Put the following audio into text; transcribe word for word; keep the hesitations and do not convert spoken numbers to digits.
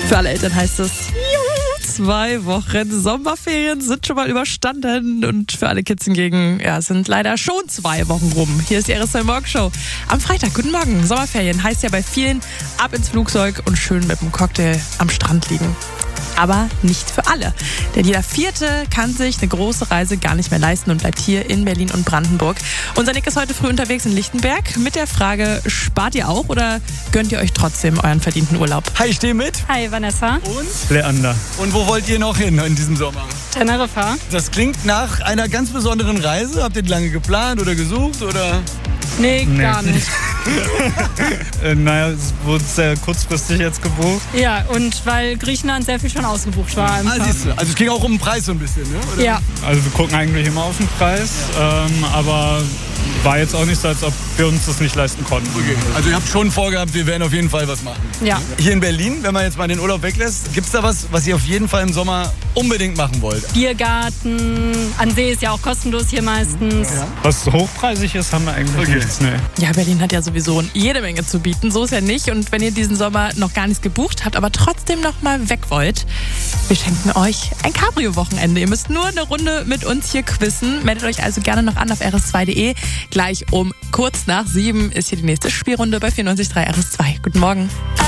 Für alle Eltern heißt es, juhu, zwei Wochen Sommerferien sind schon mal überstanden. Und für alle Kids hingegen, ja, sind leider schon zwei Wochen rum. Hier ist die R S zwei Morgenshow. Am Freitag, guten Morgen. Sommerferien heißt ja bei vielen ab ins Flugzeug und schön mit einem Cocktail am Strand liegen. Aber nicht für alle. Denn jeder Vierte kann sich eine große Reise gar nicht mehr leisten und bleibt hier in Berlin und Brandenburg. Unser Nick ist heute früh unterwegs in Lichtenberg mit der Frage, spart ihr auch oder gönnt ihr euch trotzdem euren verdienten Urlaub? Hi, ich stehe mit. Hi, Vanessa. Und? Leander. Und wo wollt ihr noch hin in diesem Sommer? Teneriffa. Das klingt nach einer ganz besonderen Reise. Habt ihr die lange geplant oder gesucht oder? Nee, Nee. gar nicht. äh, naja, es wurde sehr kurzfristig jetzt gebucht. Ja, und weil Griechenland sehr viel schon ausgebucht war. Ah, siehst du. Also es ging auch um den Preis so ein bisschen, ne? Oder? Ja, Also wir gucken eigentlich immer auf den Preis, ähm, aber war jetzt auch nicht so, als ob wir uns das nicht leisten konnten. Okay. Also ihr habt schon vorgehabt, wir werden auf jeden Fall was machen. ja. Hier in Berlin, wenn man jetzt mal den Urlaub weglässt, gibt es da was, was ihr auf jeden Fall im Sommer unbedingt machen wollt? Biergarten, an See ist ja auch kostenlos hier meistens. Ja. Was hochpreisig ist, haben wir eigentlich Okay. nichts. Nee. Ja, Berlin hat ja sowieso jede Menge zu bieten. So ist ja nicht. Und wenn ihr diesen Sommer noch gar nichts gebucht habt, aber trotzdem noch mal weg wollt, wir schenken euch ein Cabrio-Wochenende. Ihr müsst nur eine Runde mit uns hier quizzen. Meldet euch also gerne noch an auf r s zwei punkt d e. Gleich um kurz nach sieben ist hier die nächste Spielrunde bei vierundneunzig Komma drei R S zwei. Guten Morgen.